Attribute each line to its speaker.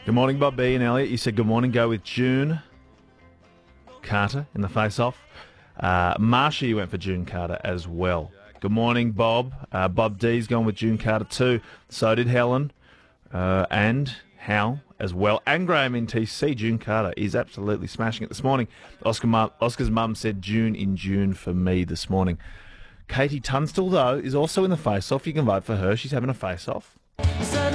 Speaker 1: Good morning, Bob B and Elliot. You said good morning. Go with June Carter in the face-off. Marsha, you went for June Carter as well. Good morning, Bob. Bob D's gone with June Carter too. So did Helen and Hal as well. And Graham in TC. June Carter is absolutely smashing it this morning. Oscar's mum said June in June for me this morning. Katie Tunstall, though, is also in the face-off. You can vote for her. She's having a face-off.